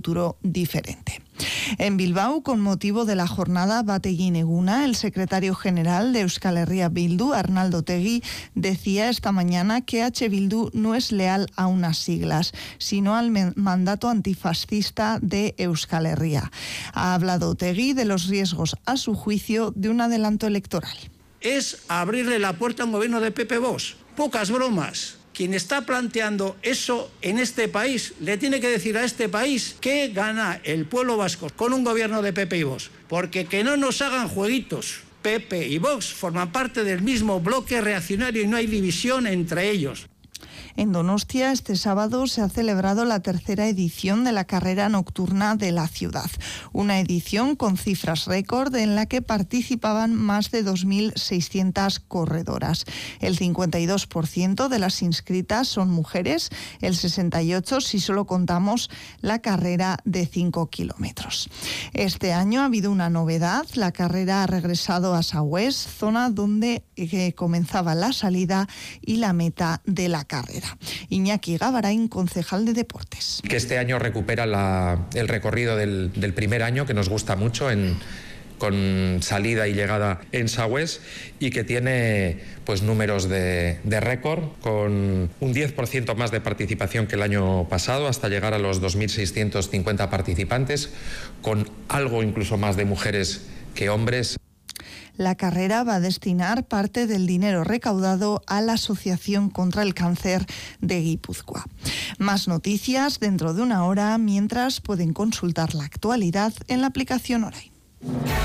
futuro diferente. En Bilbao, con motivo de la jornada Bategin Eguna, el secretario general de Euskal Herria Bildu, Arnaldo Otegi, decía esta mañana que H. Bildu no es leal a unas siglas, sino al mandato antifascista de Euskal Herria. Ha hablado Otegi de los riesgos, a su juicio, de un adelanto electoral. Es abrirle la puerta a un gobierno de PP Vox. Pocas bromas. Quien está planteando eso en este país le tiene que decir a este país que gana el pueblo vasco con un gobierno de PP y Vox. Porque que no nos hagan jueguitos. PP y Vox forman parte del mismo bloque reaccionario y no hay división entre ellos. En Donostia, este sábado se ha celebrado la tercera edición de la carrera nocturna de la ciudad. Una edición con cifras récord en la que participaban más de 2.600 corredoras. El 52% de las inscritas son mujeres, el 68% si solo contamos la carrera de 5 kilómetros. Este año ha habido una novedad. La carrera ha regresado a Sagüés, zona donde comenzaba la salida y la meta de la carrera. Iñaki Gabarain, concejal de Deportes. Que este año recupera el recorrido del primer año, que nos gusta mucho, con salida y llegada en Sagüés, y que tiene pues números de récord, con un 10% más de participación que el año pasado, hasta llegar a los 2.650 participantes, con algo incluso más de mujeres que hombres. La carrera va a destinar parte del dinero recaudado a la Asociación contra el Cáncer de Guipúzcoa. Más noticias dentro de una hora, mientras pueden consultar la actualidad en la aplicación Orain.